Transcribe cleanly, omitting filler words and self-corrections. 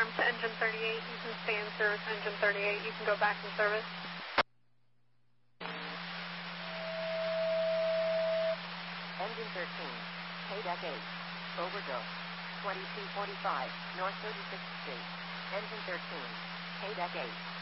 alarm to engine 38. You can stay in service, engine 38. You can go back in service. Engine 13, KDEC 8, overdose, 2245, North 36th Street. Engine 13, KDEC 8.